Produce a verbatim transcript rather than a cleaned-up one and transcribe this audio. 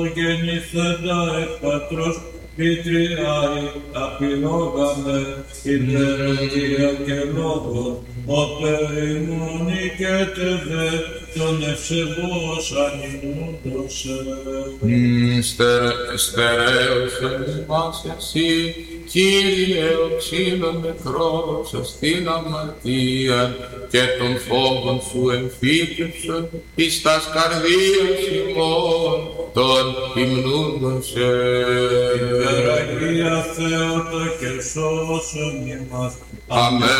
γεννηθέντα εκ πατρός Πιτριάη, απειλόγαμε, ηλερετία και λόγων, όπε ημώνη και τεβέ, τον ευσεβώς ανημούντος. Στερέωσε μας εσύ, Κύριε, ο ξύλο νεκρός, στην αμαρτία και των φόβων σου εμφύτεψον, εις τας καρδίας ημών, τον υμνούντον σε. Υπεραγία Θεότα και σώσον ημάς. Αμέν.